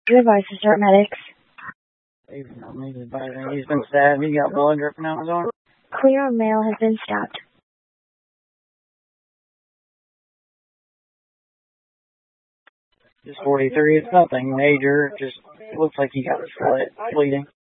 You advise to start medics. He's been stabbed. He got blood dripping out his arm. Clear, male has been stabbed. Just 43. It's nothing major. Just looks like he got his foot bleeding.